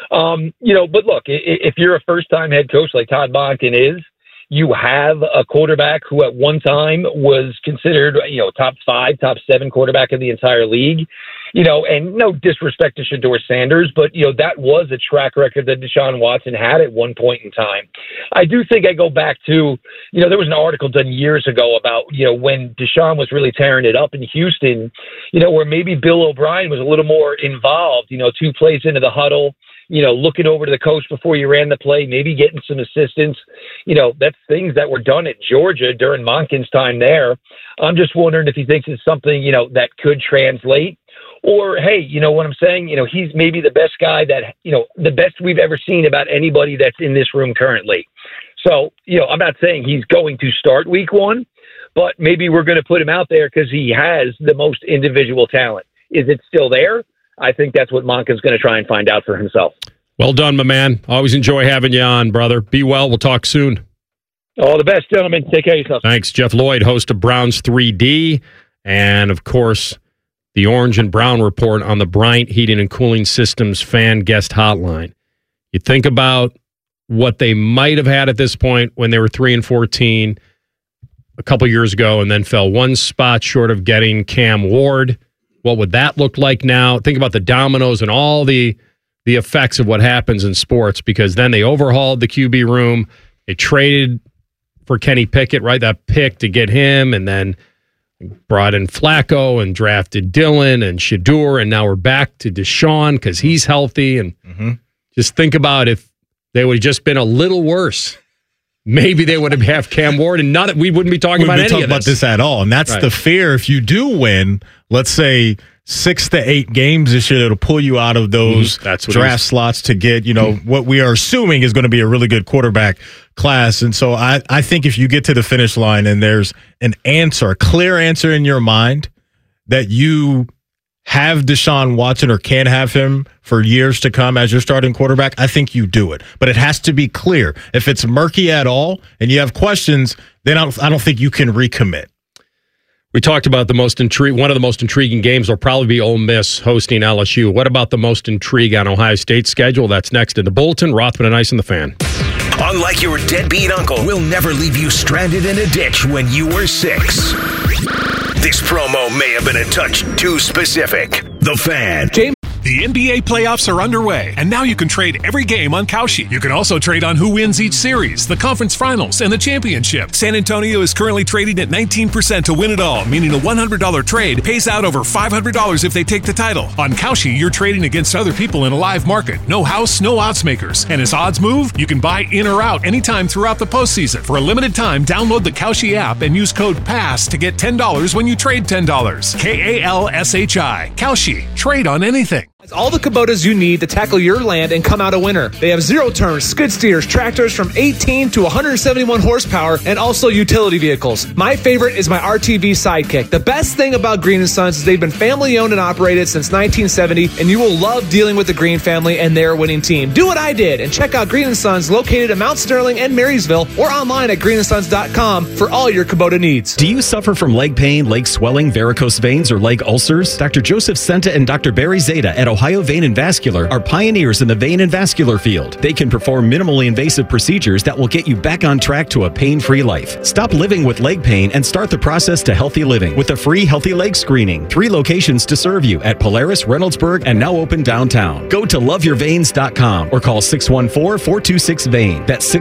But look, if you're a first-time head coach like Todd Monken is, you have a quarterback who at one time was considered, top 5, top 7 quarterback in the entire league. And no disrespect to Shedeur Sanders, but, that was a track record that Deshaun Watson had at one point in time. I do think I go back to, there was an article done years ago about, when Deshaun was really tearing it up in Houston, where maybe Bill O'Brien was a little more involved, 2 plays into the huddle, looking over to the coach before you ran the play, maybe getting some assistance. That's things that were done at Georgia during Monken's time there. I'm just wondering if he thinks it's something, that could translate. Or, hey, what I'm saying? He's maybe the best guy that, the best we've ever seen about anybody that's in this room currently. So, I'm not saying he's going to start week 1, but maybe we're going to put him out there because he has the most individual talent. Is it still there? I think that's what Monken's going to try and find out for himself. Well done, my man. Always enjoy having you on, brother. Be well. We'll talk soon. All the best, gentlemen. Take care of yourself. Thanks. Jeff Lloyd, host of Browns 3D. And, of course, the Orange and Brown Report on the Bryant Heating and Cooling Systems fan guest hotline. You think about what they might have had at this point when they were 3-14 a couple years ago and then fell one spot short of getting Cam Ward. What would that look like now? Think about the dominoes and all the effects of what happens in sports, because then they overhauled the QB room. They traded for Kenny Pickett, right? That pick to get him, and then brought in Flacco and drafted Dillon and Shedeur, and now we're back to Deshaun because he's healthy. And just think about if they would have just been a little worse. Maybe they would have Cam Ward, and we wouldn't be talking about any of this at all. And that's the fear. If you do win, let's say 6 to 8 games this year, it'll pull you out of those draft slots to get, what we are assuming is going to be a really good quarterback class. And so I think if you get to the finish line and there's an answer, a clear answer in your mind that you have Deshaun Watson or can have him for years to come as your starting quarterback, I think you do it. But it has to be clear. If it's murky at all and you have questions, then I don't think you can recommit. We talked about one of the most intriguing games will probably be Ole Miss hosting LSU. What about the most intrigue on Ohio State's schedule? That's next in the Bulletin. Rothman and Ice and the Fan. Unlike your deadbeat uncle, we'll never leave you stranded in a ditch when you were 6. This promo may have been a touch too specific. The Fan. The NBA playoffs are underway, and now you can trade every game on Kalshi. You can also trade on who wins each series, the conference finals, and the championship. San Antonio is currently trading at 19% to win it all, meaning a $100 trade pays out over $500 if they take the title. On Kalshi, you're trading against other people in a live market. No house, no odds makers. And as odds move, you can buy in or out anytime throughout the postseason. For a limited time, download the Kalshi app and use code PASS to get $10 when you trade $10. KALSHI. Kalshi. Trade on anything. All the Kubotas you need to tackle your land and come out a winner. They have zero-turn skid steers, tractors from 18 to 171 horsepower, and also utility vehicles. My favorite is my RTV Sidekick. The best thing about Green & Sons is they've been family-owned and operated since 1970, and you will love dealing with the Green family and their winning team. Do what I did and check out Green & Sons located in Mount Sterling and Marysville, or online at greenandsons.com for all your Kubota needs. Do you suffer from leg pain, leg swelling, varicose veins, or leg ulcers? Dr. Joseph Senta and Dr. Barry Zeta at Ohio Vein and Vascular are pioneers in the vein and vascular field. They can perform minimally invasive procedures that will get you back on track to a pain-free life. Stop living with leg pain and start the process to healthy living with a free Healthy Leg Screening. 3 locations to serve you at Polaris, Reynoldsburg, and now open downtown. Go to loveyourveins.com or call 614-426-VEIN. That's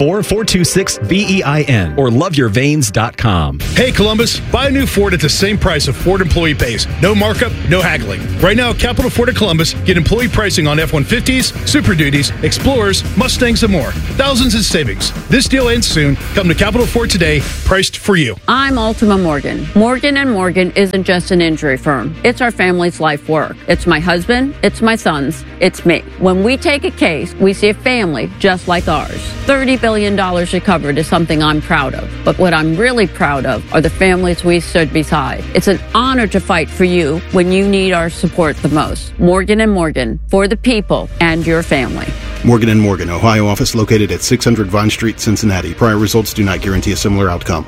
614-426-VEIN or loveyourveins.com. Hey Columbus, buy a new Ford at the same price a Ford employee pays. No markup, no haggling. Right now, Capital Ford of Columbus Columbus, get employee pricing on F-150s, Super Duties, Explorers, Mustangs, and more. Thousands in savings. This deal ends soon. Come to Capital Ford today, priced for you. I'm Ultima Morgan. Morgan & Morgan isn't just an injury firm. It's our family's life work. It's my husband, it's my sons, it's me. When we take a case, we see a family just like ours. $30 billion recovered is something I'm proud of. But what I'm really proud of are the families we stood beside. It's an honor to fight for you when you need our support the most. Morgan & Morgan, for the people and your family. Morgan & Morgan, Ohio office located at 600 Vine Street, Cincinnati. Prior results do not guarantee a similar outcome.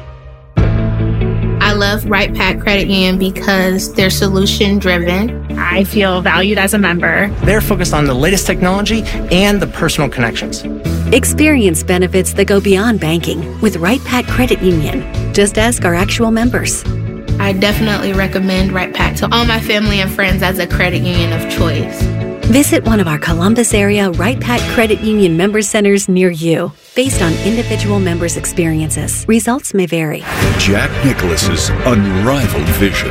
I love Right Pack Credit Union because they're solution driven. I feel valued as a member. They're focused on the latest technology and the personal connections. Experience benefits that go beyond banking with Right Pack Credit Union. Just ask our actual members. I definitely recommend Right Pack to all my family and friends as a credit union of choice. Visit one of our Columbus area Right Pack Credit Union member centers near you. Based on individual members' experiences, results may vary. Jack Nicklaus's unrivaled vision.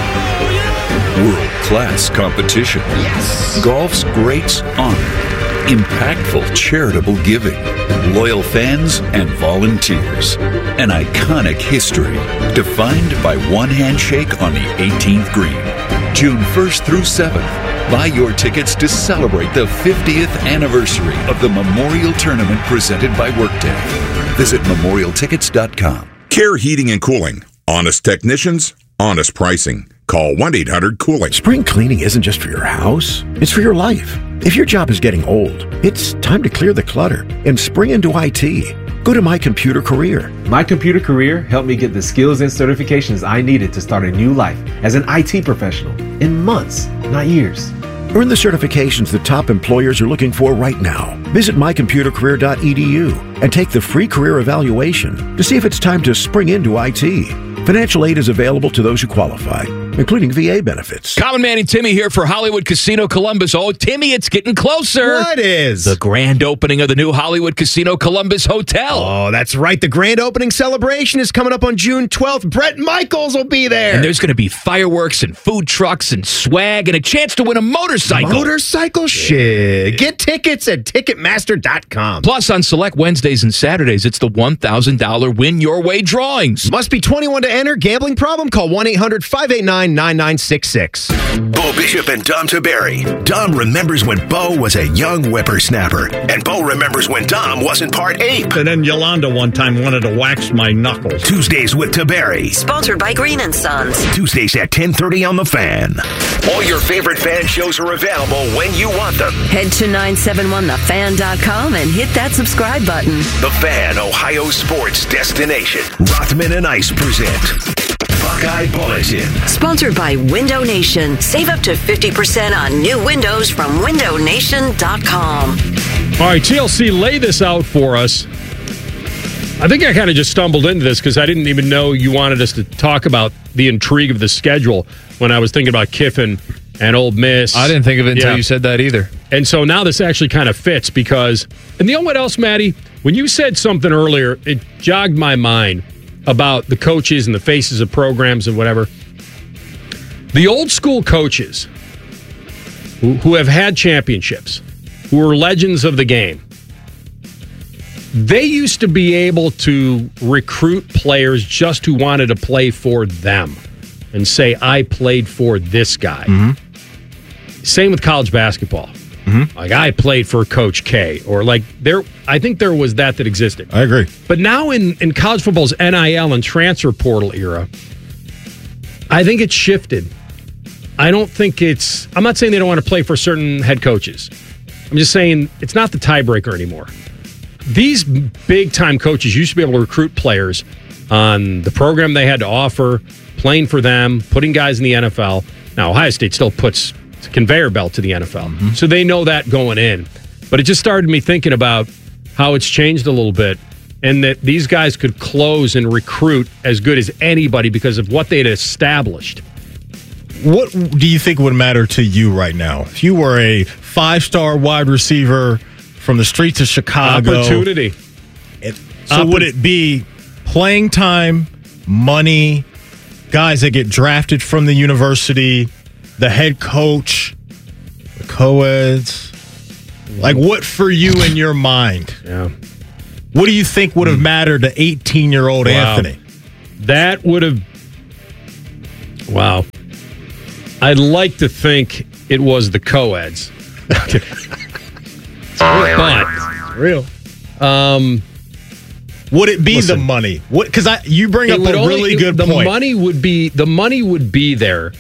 World-class competition. Yes. Golf's greats honor. Impactful charitable giving. Loyal fans and volunteers. An iconic history defined by one handshake on the 18th green. June 1st through 7th. Buy your tickets to celebrate the 50th anniversary of the Memorial Tournament presented by Workday. Visit memorialtickets.com. Care Heating and Cooling. Honest technicians, honest pricing. Call 1-800-COOLING. Spring cleaning isn't just for your house, it's for your life. If your job is getting old, it's time to clear the clutter and spring into IT. Go to My Computer Career. My Computer Career helped me get the skills and certifications I needed to start a new life as an IT professional in months, not years. Earn the certifications that top employers are looking for right now. Visit mycomputercareer.edu and take the free career evaluation to see if it's time to spring into IT. Financial aid is available to those who qualify, including VA benefits. Common Man and Timmy here for Hollywood Casino Columbus. Oh, Timmy, it's getting closer. What is? The grand opening of the new Hollywood Casino Columbus Hotel. Oh, that's right. The grand opening celebration is coming up on June 12th. Bret Michaels will be there. And there's going to be fireworks and food trucks and swag and a chance to win a motorcycle. Motorcycle? Shit. Get tickets at Ticketmaster.com. Plus, on select Wednesdays and Saturdays, it's the $1,000 Win Your Way drawings. Must be 21 to enter. Gambling problem? Call 1-800-589-9966. Bo Bishop and Dom Taberry. Dom remembers when Bo was a young whippersnapper, and Bo remembers when Dom wasn't part ape. And then Yolanda one time wanted to wax my knuckles. Tuesdays with Taberry. Sponsored by Green & Sons. Tuesdays at 10:30 on The Fan. All your favorite fan shows are available when you want them. Head to 971thefan.com and hit that subscribe button. The Fan, Ohio sports destination. Rothman and Ice present Buckeye Bulletin. Sponsored by Window Nation. Save up to 50% on new windows from windownation.com. All right, TLC, lay this out for us. I think I kind of just stumbled into this because I didn't even know you wanted us to talk about the intrigue of the schedule when I was thinking about Kiffin and Ole Miss. I didn't think of it until you said that either. And so now this actually kind of fits because, and you know what else, Maddie? When you said something earlier, it jogged my mind about the coaches and the faces of programs and whatever. The old school coaches who have had championships, who are legends of the game, they used to be able to recruit players just who wanted to play for them and say, I played for this guy. Mm-hmm. Same with college basketball. Mm-hmm. Like, I played for Coach K, or like I think there was that existed. I agree. But now in college football's NIL and transfer portal era, I think it's shifted. I'm not saying they don't want to play for certain head coaches. I'm just saying it's not the tiebreaker anymore. These big-time coaches used to be able to recruit players on the program they had to offer, playing for them, putting guys in the NFL. Now, Ohio State still puts a conveyor belt to the NFL, mm-hmm. so they know that going in. But it just started me thinking about how it's changed a little bit and that these guys could close and recruit as good as anybody because of what they'd established. What do you think would matter to you right now? If you were a 5-star wide receiver from the streets of Chicago. Opportunity. Would it be playing time, money, guys that get drafted from the university, the head coach, the co-eds. Like, what for you in your mind? Yeah. What do you think would have mattered to 18-year-old Anthony? That would have... Wow. I'd like to think it was the co-eds. But... Real. Would it be the money? Because you bring up a really good point. The money would be there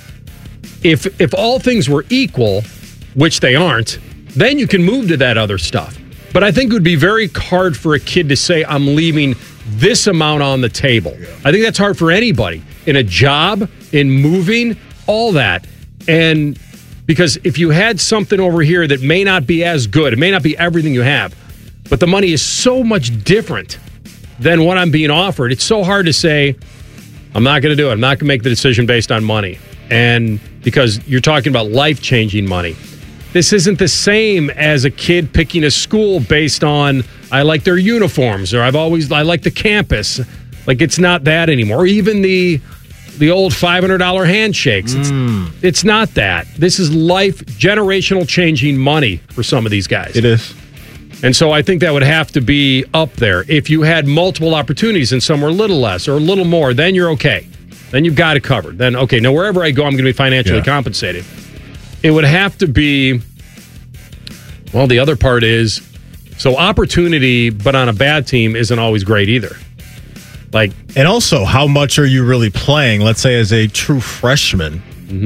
if all things were equal, which they aren't. Then you can move to that other stuff. But I think it would be very hard for a kid to say, I'm leaving this amount on the table. Yeah. I think that's hard for anybody in a job, in moving, all that. And because if you had something over here that may not be as good, it may not be everything you have, but the money is so much different than what I'm being offered. It's so hard to say, I'm not going to do it. I'm not going to make the decision based on money. And because you're talking about life-changing money. This isn't the same as a kid picking a school based on, I like their uniforms, or I like the campus. Like, it's not that anymore. Or even the old $500 handshakes. It's not that. This is life, generational changing money for some of these guys. It is. And so I think that would have to be up there. If you had multiple opportunities and some were a little less or a little more, then you're okay. Then you've got it covered. Then, okay, now wherever I go, I'm going to be financially compensated. It would have to be, well, the other part is, so opportunity, but on a bad team isn't always great either. Like, and also, how much are you really playing, let's say, as a true freshman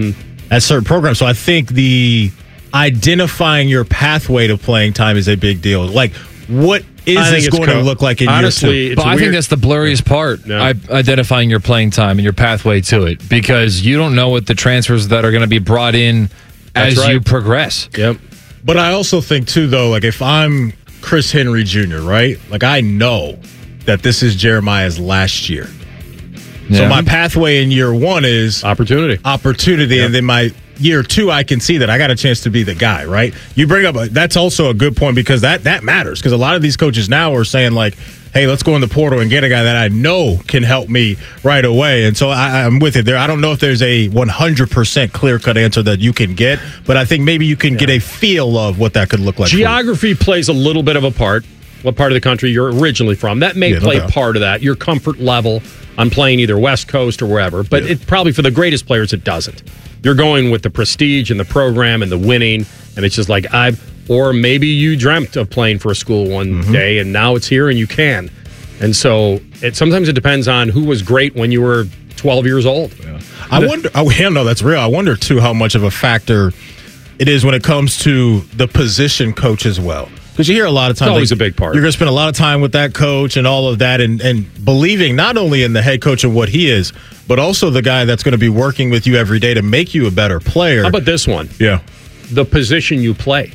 at certain programs? So I think the identifying your pathway to playing time is a big deal. Like, what is this going to look like in year two? But I think that's the blurriest part, identifying your playing time and your pathway to it, because you don't know what the transfers that are going to be brought in as you progress. Yep. But I also think, too, though, like, if I'm Chris Henry Jr., right? Like, I know that this is Jeremiah's last year. Yeah. So my pathway in year one is opportunity. And then my year two, I can see that I got a chance to be the guy, right? You bring up that's also a good point, because that matters, because a lot of these coaches now are saying, like, hey, let's go in the portal and get a guy that I know can help me right away. And so I'm with it there. I don't know if there's a 100% clear-cut answer that you can get, but I think maybe you can get a feel of what that could look like. Geography plays a little bit of a part. What part of the country you're originally from. That may play part of that. Your comfort level on playing either West Coast or wherever. But it probably, for the greatest players, it doesn't. You're going with the prestige and the program and the winning, and it's just like, or maybe you dreamt of playing for a school one day, and now it's here and you can. And so sometimes it depends on who was great when you were 12 years old. Yeah. I wonder, no, that's real. I wonder, too, how much of a factor it is when it comes to the position coach as well. Because you hear a lot of times, it's always a big part. You're going to spend a lot of time with that coach and all of that, and believing not only in the head coach and what he is, but also the guy that's going to be working with you every day to make you a better player. How about this one? Yeah. The position you play.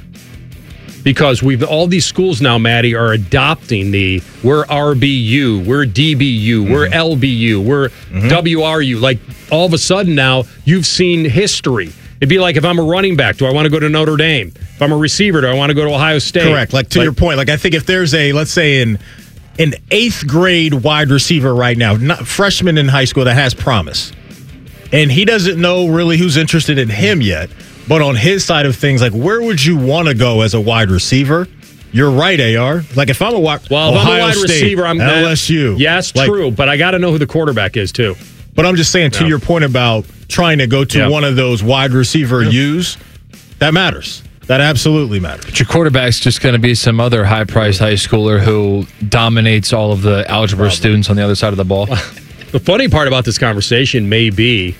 Because all these schools now, Maddie, are adopting we're RBU, we're DBU, we're LBU, we're WRU. Like, all of a sudden now, you've seen history. It'd be like, if I'm a running back, do I want to go to Notre Dame? If I'm a receiver, do I want to go to Ohio State? Correct. Like, to your point, like, I think if there's let's say an 8th grade wide receiver right now, not freshman in high school that has promise, and he doesn't know really who's interested in him yet, but on his side of things, like, where would you want to go as a wide receiver? You're right, AR. Like, if I'm a wide receiver, I'm LSU. Yes, true, but I got to know who the quarterback is, too. But I'm just saying, to your point about trying to go to one of those wide receiver U's, that matters. That absolutely matters. But your quarterback's just going to be some other high-priced high schooler who dominates all of the algebra students on the other side of the ball. The funny part about this conversation may be,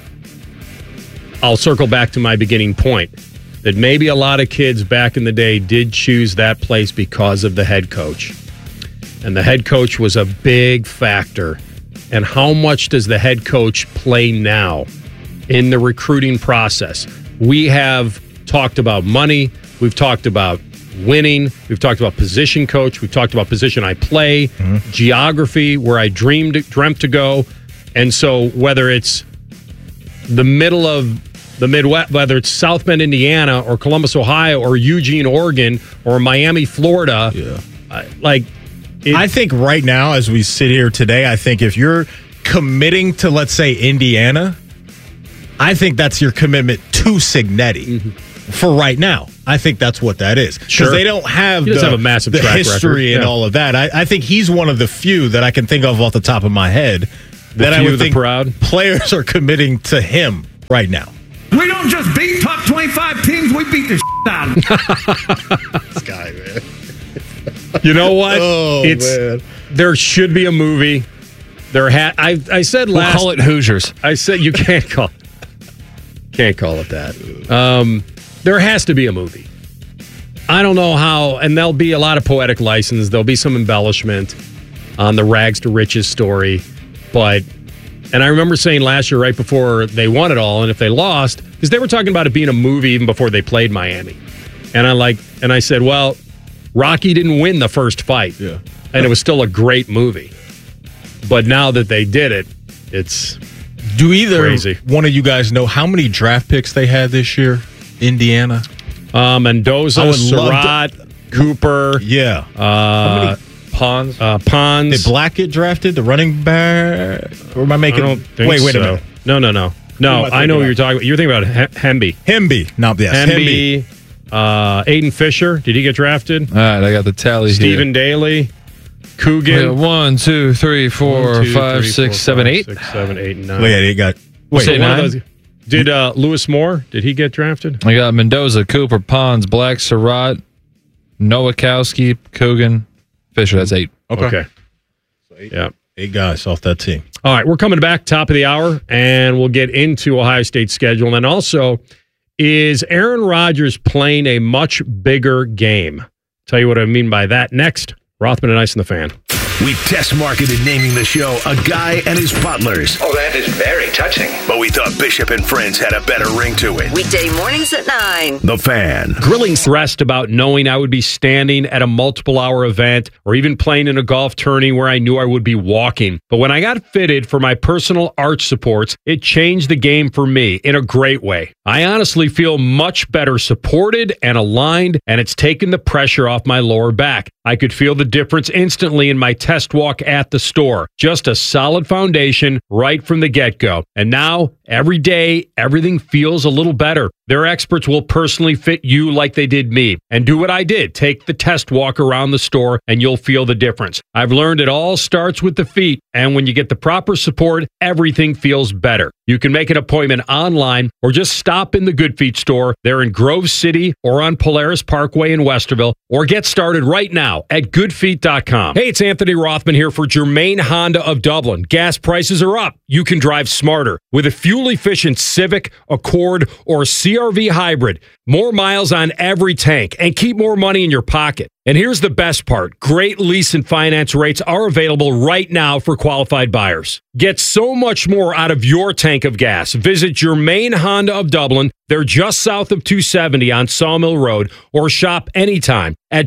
I'll circle back to my beginning point, that maybe a lot of kids back in the day did choose that place because of the head coach. And the head coach was a big factor. And how much does the head coach play now in the recruiting process? We have talked about money. We've talked about winning. We've talked about position coach. We've talked about position I play, geography, where I dreamt to go. And so whether it's the middle of the Midwest, whether it's South Bend, Indiana, or Columbus, Ohio, or Eugene, Oregon, or Miami, Florida, I think right now, as we sit here today, I think if you're committing to, let's say, Indiana, I think that's your commitment to Signetti. for right now. I think that's what that is. Because Sure. they don't have He doesn't have a massive the track history record. and Yeah. all of that. I think he's one of the few that I can think of off the top of my head that I few, would the think proud. players are committing to him right now. We don't just beat top 25 teams, we beat the out of them. This guy, man. You know what? Oh, man. There should be a movie. I said We'll last. call it Hoosiers. I said you can't call it that. There has to be a movie. I don't know how, and there'll be a lot of poetic license. There'll be some embellishment on the rags to riches story, and I remember saying last year, right before they won it all, and if they lost, because they were talking about it being a movie even before they played Miami, and I said, well, Rocky didn't win the first fight, and it was still a great movie, but now that they did it, it's Do either crazy. one of you guys know how many draft picks they had this year? Indiana? Mendoza, I would love Surratt, Cooper. Yeah. Ponds. Ponds. Did Black get drafted? The running back? Or am I making? I don't think wait a so. minute. No. am I I know what thinking you're talking about. You're thinking about Hemby. Hemby. No, yes. Hemby. Aiden Fisher. Did he get drafted? All right, I got the tally Stephen here. Daly. Coogan. 1, 2, 3, 4, 5, 6, 7, 8. 6, 7, 8, and 9. Wait, they got. Wait, Say one of 9? those- Did Lewis Moore? Did he get drafted? I got Mendoza, Cooper, Ponds, Black, Surratt, Nowakowski, Coogan, Fisher. That's 8. Okay. Yeah. 8 guys off that team. All right, we're coming back top of the hour, and we'll get into Ohio State's schedule. And also, is Aaron Rodgers playing a much bigger game? Tell you what I mean by that next. Rothman and Ice and the Fan. We test marketed naming the show A Guy and His Butlers. Oh, that is very touching. But we thought Bishop and Friends had a better ring to it. Weekday mornings at 9. The Fan. Grilling stressed about knowing I would be standing at a multiple-hour event or even playing in a golf tourney where I knew I would be walking. But when I got fitted for my personal arch supports, it changed the game for me in a great way. I honestly feel much better supported and aligned, and it's taken the pressure off my lower back. I could feel the difference instantly in my test walk at the store. Just a solid foundation right from the get-go. And now, every day, everything feels a little better. Their experts will personally fit you like they did me. And do what I did. Take the test walk around the store and you'll feel the difference. I've learned it all starts with the feet. And when you get the proper support, everything feels better. You can make an appointment online or just stop in the Good Feet store. They're in Grove City or on Polaris Parkway in Westerville. Or get started right now at goodfeet.com. Hey, it's Anthony Rothman here for Germain Honda of Dublin. Gas prices are up. You can drive smarter with a fuel-efficient Civic, Accord, or CR-V hybrid. More miles on every tank and keep more money in your pocket. And here's the best part. Great lease and finance rates are available right now for qualified buyers. Get so much more out of your tank of gas. Visit Germain Honda of Dublin. They're just south of 270 on Sawmill Road, or shop anytime at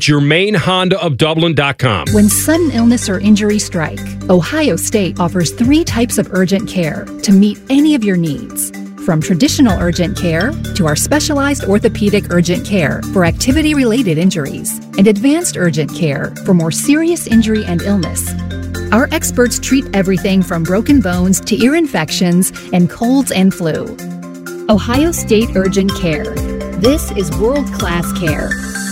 GermainHondaofDublin.com. When sudden illness or injury strike, Ohio State offers 3 types of urgent care to meet any of your needs. From traditional urgent care to our specialized orthopedic urgent care for activity-related injuries and advanced urgent care for more serious injury and illness. Our experts treat everything from broken bones to ear infections and colds and flu. Ohio State Urgent Care. This is world-class care.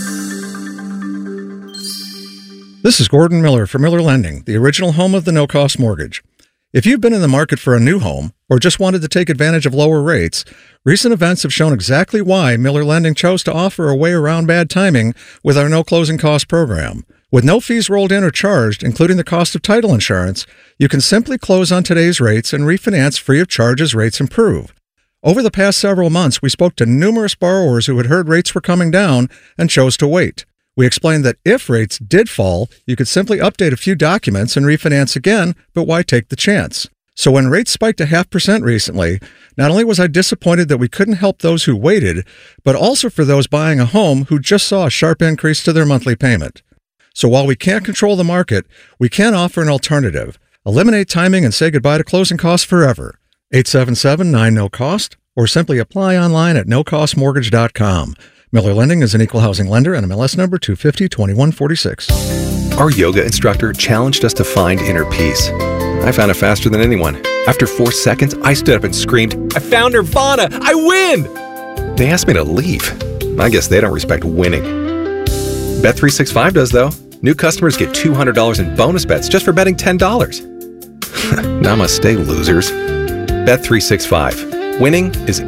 This is Gordon Miller from Miller Lending, the original home of the no-cost mortgage. If you've been in the market for a new home or just wanted to take advantage of lower rates, recent events have shown exactly why Miller Lending chose to offer a way around bad timing with our no closing cost program. With no fees rolled in or charged, including the cost of title insurance, you can simply close on today's rates and refinance free of charge as rates improve. Over the past several months, we spoke to numerous borrowers who had heard rates were coming down and chose to wait. We explained that if rates did fall, you could simply update a few documents and refinance again, but why take the chance? So when rates spiked to 0.5% recently, not only was I disappointed that we couldn't help those who waited, but also for those buying a home who just saw a sharp increase to their monthly payment. So while we can't control the market, we can offer an alternative. Eliminate timing and say goodbye to closing costs forever. 877-9-NO-COST, or simply apply online at nocostmortgage.com. Miller Lending is an equal housing lender and MLS number 250-2146. Our yoga instructor challenged us to find inner peace. I found it faster than anyone. After 4 seconds, I stood up and screamed, "I found Nirvana! I win!" They asked me to leave. I guess they don't respect winning. Bet365 does, though. New customers get $200 in bonus bets just for betting $10. Namaste, losers. Bet365. Winning is